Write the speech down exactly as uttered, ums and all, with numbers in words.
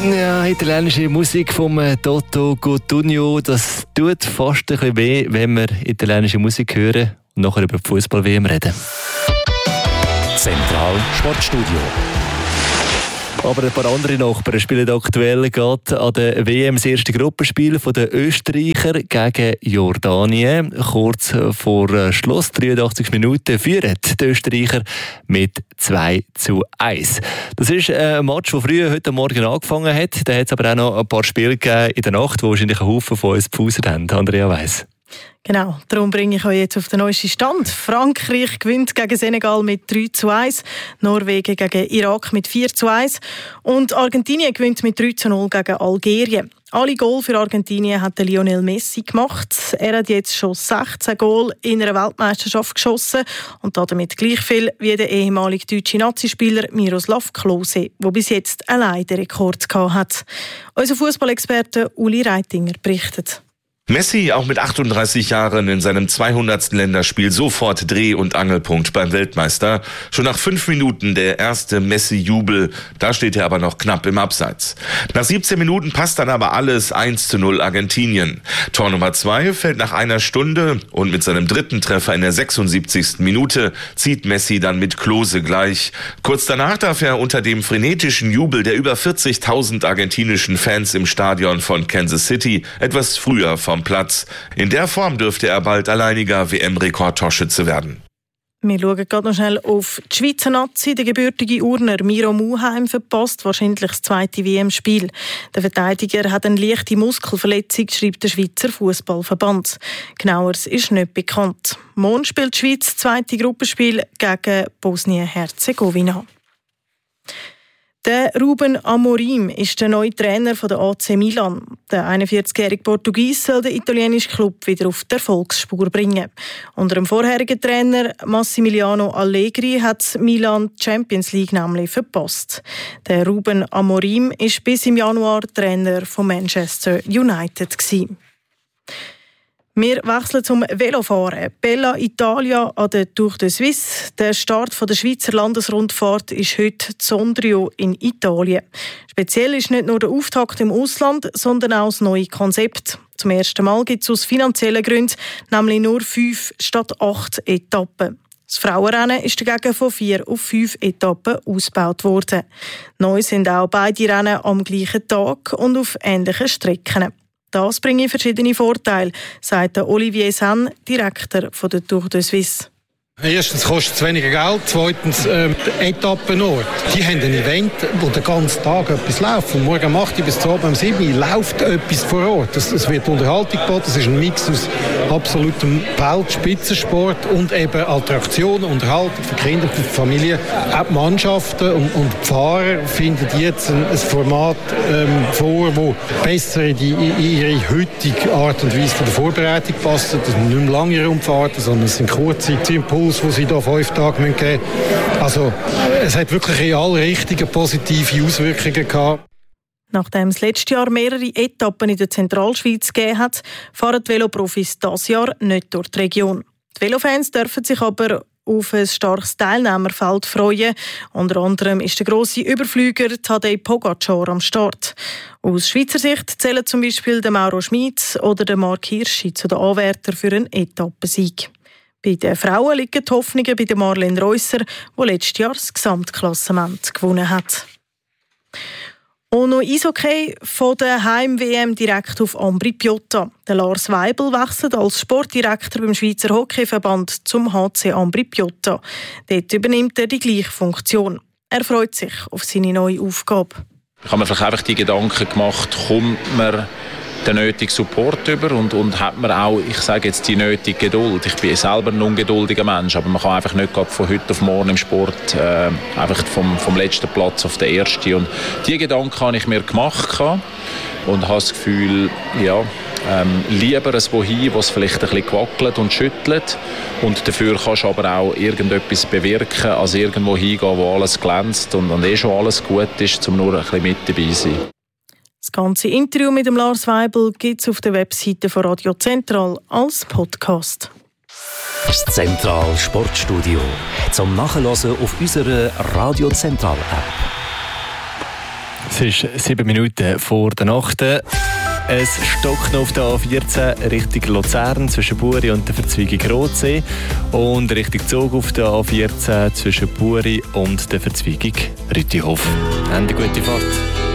Ja, italienische Musik vom Toto Cutugno, das tut fast ein bisschen weh, wenn wir italienische Musik hören und nachher über die Fußball-W M reden. Zentral Sportstudio. Aber ein paar andere Nachbarn spielen aktuell gerade an der W M das erste Gruppenspiel der Österreicher gegen Jordanien. Kurz vor Schluss, dreiundachtzig Minuten, führen die Österreicher mit zwei zu eins. Das ist ein Match, der früher heute Morgen angefangen hat. Da hat es aber auch noch ein paar Spiele gegeben in der Nacht, wo wahrscheinlich ein Haufen von uns gepauset haben. Andrea Weiss. Genau, darum bringe ich euch jetzt auf den neuesten Stand. Frankreich gewinnt gegen Senegal mit drei zu eins, Norwegen gegen Irak mit vier zu eins und Argentinien gewinnt mit drei zu null gegen Algerien. Alle Goal für Argentinien hat Lionel Messi gemacht. Er hat jetzt schon sechzehn Goal in einer Weltmeisterschaft geschossen und damit gleich viel wie der ehemalige deutsche Nazispieler Miroslav Klose, der bis jetzt allein den Rekord gehabt hat. Unser Fußballexperte Uli Reitinger berichtet. Messi, auch mit achtunddreißig Jahren in seinem zweihundertsten Länderspiel sofort Dreh- und Angelpunkt beim Weltmeister. Schon nach fünf Minuten der erste Messi-Jubel, da steht er aber noch knapp im Abseits. Nach siebzehn Minuten passt dann aber alles, eins zu null Argentinien. Tor Nummer zwei fällt nach einer Stunde und mit seinem dritten Treffer in der sechsundsiebzigsten Minute zieht Messi dann mit Klose gleich. Kurz danach darf er unter dem frenetischen Jubel der über vierzigtausend argentinischen Fans im Stadion von Kansas City etwas früher vom Platz. In der Form dürfte er bald alleiniger W M-Rekordtorschütze werden. Wir schauen gerade noch schnell auf die Schweizer Nazi. Der gebürtige Urner Miro Muheim verpasst wahrscheinlich das zweite W M-Spiel. Der Verteidiger hat eine leichte Muskelverletzung, schreibt der Schweizer Fußballverband. Genaueres ist nicht bekannt. Morgen spielt die Schweiz das zweite Gruppenspiel gegen Bosnien-Herzegowina. Der Ruben Amorim ist der neue Trainer der A C Milan. Der einundvierzigjährige Portugies soll den italienischen Klub wieder auf die Erfolgsspur bringen. Unter dem vorherigen Trainer Massimiliano Allegri hat Milan die Champions League nämlich verpasst. Der Ruben Amorim war bis im Januar Trainer von Manchester United gewesen. Wir wechseln zum Velofahren. Bella Italia an der Tour de Suisse. Der Start der Schweizer Landesrundfahrt ist heute in Sondrio in Italien. Speziell ist nicht nur der Auftakt im Ausland, sondern auch das neue Konzept. Zum ersten Mal gibt es aus finanziellen Gründen nämlich nur fünf statt acht Etappen. Das Frauenrennen ist dagegen von vier auf fünf Etappen ausgebaut worden. Neu sind auch beide Rennen am gleichen Tag und auf ähnlichen Strecken. Das bringt verschiedene Vorteile, sagt Olivier Sen, Direktor der Tour de Suisse. Erstens kostet es weniger Geld, zweitens äh, der Etappenort. Die haben ein Event, wo den ganzen Tag etwas läuft. Von morgen um acht bis zum Abend um sieben Uhr läuft etwas vor Ort. Es, es wird Unterhaltung geboten, es ist ein Mix aus absolutem Weltspitzensport und eben Attraktionen, Unterhaltung für Kinder, für Familien. Auch die Mannschaften und, und die Fahrer finden jetzt ein, ein Format ähm, vor, das besser in, die, in ihre heutige Art und Weise von der Vorbereitung passt. Das sind nicht mehr lange Rundfahrten, sondern es sind kurze Impulse, die sie hier fünf Tage geben müssen. Also, es hat wirklich in alle Richtungen positive Auswirkungen gehabt. Nachdem es letztes Jahr mehrere Etappen in der Zentralschweiz gegeben hat, fahren die Veloprofis dieses Jahr nicht durch die Region. Die Velofans dürfen sich aber auf ein starkes Teilnehmerfeld freuen. Unter anderem ist der grosse Überflüger Tadej Pogacar am Start. Aus Schweizer Sicht zählen zum Beispiel der Mauro Schmid oder der Marc Hirschi zu den Anwärtern für einen Etappensieg. Bei den Frauen liegen die Hoffnungen bei Marlene Reusser, die letztes Jahr das Gesamtklassement gewonnen hat. Und noch Eishockey von der Heim-W M direkt auf Ambri Piotta. Der Lars Weibel wechselt als Sportdirektor beim Schweizer Hockeyverband zum H C Ambri Piotta. Dort übernimmt er die gleiche Funktion. Er freut sich auf seine neue Aufgabe. Ich habe mir vielleicht einfach die Gedanken gemacht, kommt man den nötigen Support über und, und hat man auch, ich sage jetzt, die nötige Geduld. Ich bin selber ein ungeduldiger Mensch, aber man kann einfach nicht von heute auf morgen im Sport äh, einfach vom, vom letzten Platz auf den ersten. Und diese Gedanken habe ich mir gemacht und habe das Gefühl, ja, ähm, lieber ein Wohin, was vielleicht ein bisschen gewackelt und schüttelt und dafür kannst du aber auch irgendetwas bewirken, als irgendwo hingehen, wo alles glänzt und, und eh schon alles gut ist, um nur ein bisschen mit dabei zu sein. Das ganze Interview mit dem Lars Weibel gibt es auf der Webseite von Radio Zentral als Podcast. Das Zentral Sportstudio zum Nachhören auf unserer Radio Zentral App. Es ist sieben Minuten vor der Nacht. Es stockt noch auf der A vierzehn Richtung Luzern zwischen Buri und der Verzweigung Rotsee und Richtung Zug auf der A vierzehn zwischen Buri und der Verzweigung Rütihof. Eine gute Fahrt.